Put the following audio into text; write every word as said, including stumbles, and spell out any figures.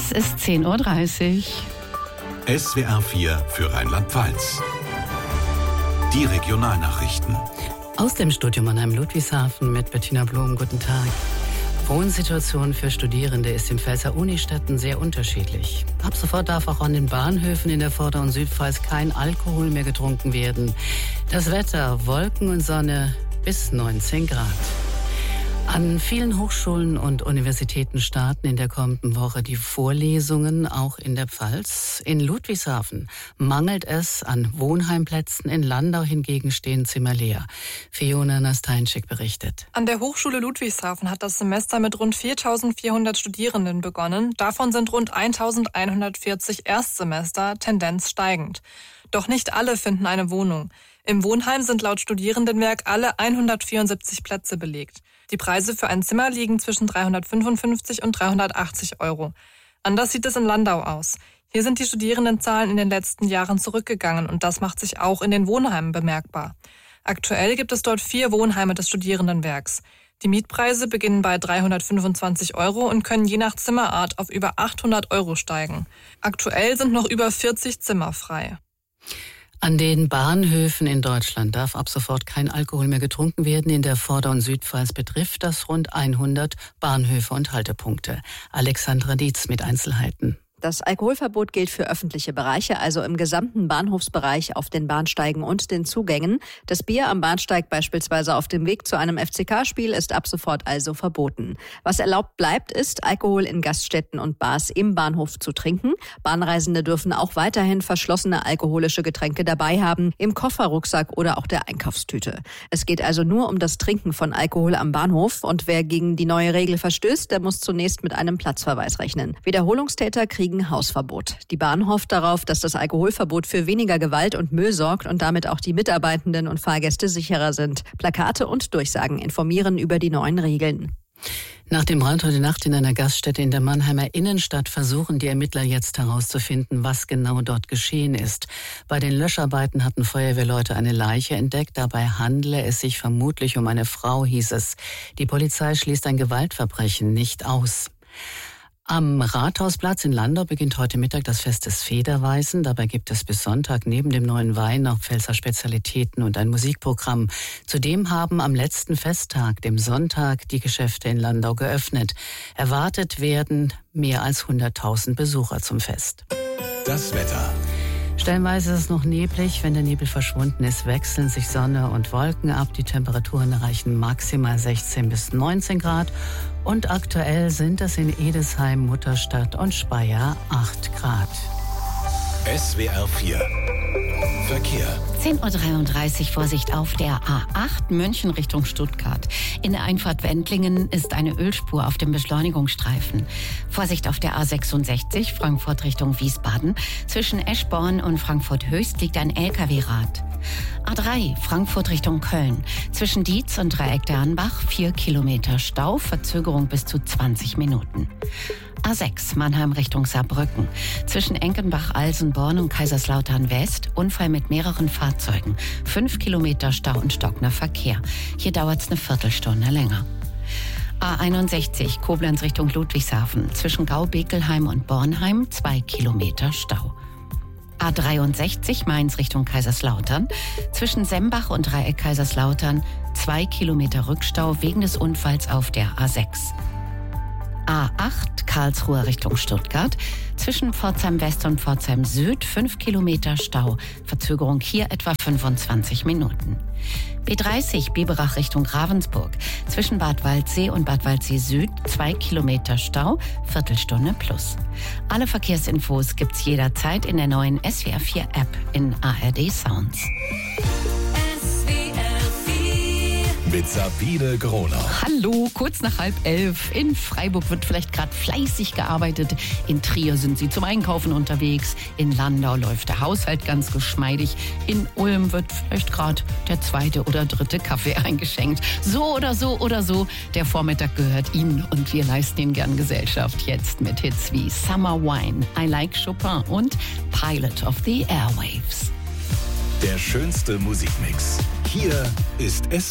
Es ist zehn Uhr dreißig. S W R vier für Rheinland-Pfalz. Die Regionalnachrichten. Aus dem Studio Mannheim-Ludwigshafen mit Bettina Blum. Guten Tag. Wohnsituation für Studierende ist in Pfälzer Unistädten sehr unterschiedlich. Ab sofort darf auch an den Bahnhöfen in der Vorder- und Südpfalz kein Alkohol mehr getrunken werden. Das Wetter, Wolken und Sonne bis neunzehn Grad. An vielen Hochschulen und Universitäten starten in der kommenden Woche die Vorlesungen, auch in der Pfalz. In Ludwigshafen mangelt es an Wohnheimplätzen, in Landau hingegen stehen Zimmer leer. Fiona Nasteinczyk berichtet. An der Hochschule Ludwigshafen hat das Semester mit rund viertausendvierhundert Studierenden begonnen. Davon sind rund eintausendeinhundertvierzig Erstsemester, Tendenz steigend. Doch nicht alle finden eine Wohnung. Im Wohnheim sind laut Studierendenwerk alle hundertvierundsiebzig Plätze belegt. Die Preise für ein Zimmer liegen zwischen dreihundertfünfundfünfzig und dreihundertachtzig Euro. Anders sieht es in Landau aus. Hier sind die Studierendenzahlen in den letzten Jahren zurückgegangen und das macht sich auch in den Wohnheimen bemerkbar. Aktuell gibt es dort vier Wohnheime des Studierendenwerks. Die Mietpreise beginnen bei dreihundertfünfundzwanzig Euro und können je nach Zimmerart auf über achthundert Euro steigen. Aktuell sind noch über vierzig Zimmer frei. An den Bahnhöfen in Deutschland darf ab sofort kein Alkohol mehr getrunken werden. In der Vorder- und Südpfalz betrifft das rund hundert Bahnhöfe und Haltepunkte. Alexandra Dietz mit Einzelheiten. Das Alkoholverbot gilt für öffentliche Bereiche, also im gesamten Bahnhofsbereich auf den Bahnsteigen und den Zugängen. Das Bier am Bahnsteig beispielsweise auf dem Weg zu einem F C K-Spiel ist ab sofort also verboten. Was erlaubt bleibt, ist, Alkohol in Gaststätten und Bars im Bahnhof zu trinken. Bahnreisende dürfen auch weiterhin verschlossene alkoholische Getränke dabei haben, im Kofferrucksack oder auch der Einkaufstüte. Es geht also nur um das Trinken von Alkohol am Bahnhof und wer gegen die neue Regel verstößt, der muss zunächst mit einem Platzverweis rechnen. Wiederholungstäter kriegen Hausverbot. Die Bahn hofft darauf, dass das Alkoholverbot für weniger Gewalt und Müll sorgt und damit auch die Mitarbeitenden und Fahrgäste sicherer sind. Plakate und Durchsagen informieren über die neuen Regeln. Nach dem Brand heute Nacht in einer Gaststätte in der Mannheimer Innenstadt versuchen die Ermittler jetzt herauszufinden, was genau dort geschehen ist. Bei den Löscharbeiten hatten Feuerwehrleute eine Leiche entdeckt. Dabei handle es sich vermutlich um eine Frau, hieß es. Die Polizei schließt ein Gewaltverbrechen nicht aus. Am Rathausplatz in Landau beginnt heute Mittag das Fest des Federweißen. Dabei gibt es bis Sonntag neben dem neuen Wein noch Pfälzer Spezialitäten und ein Musikprogramm. Zudem haben am letzten Festtag, dem Sonntag, die Geschäfte in Landau geöffnet. Erwartet werden mehr als hunderttausend Besucher zum Fest. Das Wetter. Stellenweise ist es noch neblig. Wenn der Nebel verschwunden ist, wechseln sich Sonne und Wolken ab. Die Temperaturen erreichen maximal sechzehn bis neunzehn Grad. Und aktuell sind es in Edesheim, Mutterstadt und Speyer acht Grad. S W R vier. Verkehr. zehn Uhr dreiunddreißig, Vorsicht auf der A acht, München Richtung Stuttgart. In der Einfahrt Wendlingen ist eine Ölspur auf dem Beschleunigungsstreifen. Vorsicht auf der A sechsundsechzig, Frankfurt Richtung Wiesbaden. Zwischen Eschborn und Frankfurt Höchst liegt ein L K W-Rad. A drei, Frankfurt Richtung Köln. Zwischen Dietz und Dreieck der Anbach, vier Kilometer Stau, Verzögerung bis zu zwanzig Minuten. A sechs, Mannheim Richtung Saarbrücken. Zwischen Enkenbach-Alsenborn und Kaiserslautern West, Unfall mit mehreren Fahrzeugen. Fünf Kilometer Stau und stockender Verkehr. Hier dauert es eine Viertelstunde länger. A einundsechzig, Koblenz Richtung Ludwigshafen. Zwischen Gau-Bekelheim und Bornheim, zwei Kilometer Stau. A dreiundsechzig, Mainz Richtung Kaiserslautern. Zwischen Sembach und Dreieck Kaiserslautern, zwei Kilometer Rückstau wegen des Unfalls auf der A sechs. A acht, Karlsruhe Richtung Stuttgart. Zwischen Pforzheim West und Pforzheim Süd fünf Kilometer Stau. Verzögerung hier etwa fünfundzwanzig Minuten. B dreißig, Biberach Richtung Ravensburg. Zwischen Bad Waldsee und Bad Waldsee Süd zwei Kilometer Stau. Viertelstunde plus. Alle Verkehrsinfos gibt's jederzeit in der neuen S W R vier App in A R D Sounds. Mit Sabine Groner. Hallo, kurz nach halb elf. In Freiburg wird vielleicht gerade fleißig gearbeitet. In Trier sind sie zum Einkaufen unterwegs. In Landau läuft der Haushalt ganz geschmeidig. In Ulm wird vielleicht gerade der zweite oder dritte Kaffee eingeschenkt. So oder so oder so, der Vormittag gehört Ihnen und wir leisten Ihnen gern Gesellschaft. Jetzt mit Hits wie Summer Wine, I Like Chopin und Pilot of the Airwaves. Der schönste Musikmix. Hier ist S